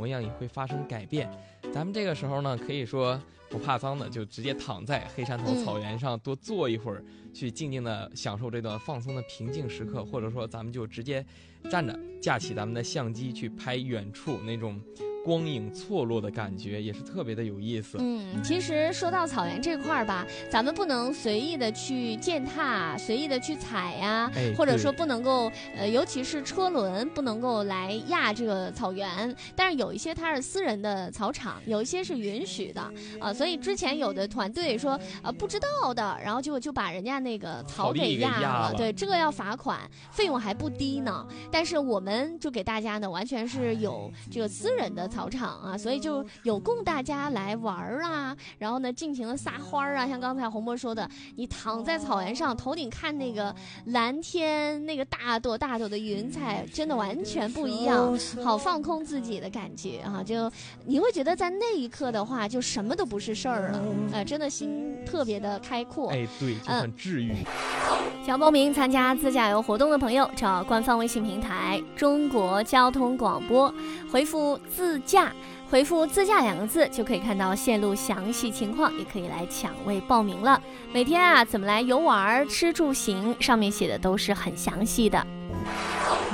模样也会发生改变。咱们这个时候呢，可以说不怕脏的，就直接躺在黑山头草原上多坐一会儿，去静静的享受这段放松的平静时刻，或者说咱们就直接站着，架起咱们的相机去拍远处那种光影错落的感觉，也是特别的有意思。 其实说到草原这块儿吧，咱们不能随意的去践踏，随意的去踩呀，或者说不能够尤其是车轮不能够来压这个草原。但是有一些它是私人的草场，有一些是允许的所以之前有的团队说不知道的，然后就把人家那个草给压了，对，这个要罚款，费用还不低呢。但是我们就给大家呢，完全是有这个私人的草场啊，所以就有供大家来玩啊，然后呢尽情的撒花啊，像刚才洪波说的，你躺在草原上，头顶看那个蓝天，那个大朵大朵的云彩，真的完全不一样，好放空自己的感觉啊，就你会觉得在那一刻的话，就什么都不是事儿了，真的心特别的开阔。 对，就很治愈。 想报名参加自驾游活动的朋友，找官方微信平台中国交通广播，回复自驾，回复自驾2个字就可以看到线路详细情况，也可以来抢位报名了。每天怎么来游玩吃住行，上面写的都是很详细的。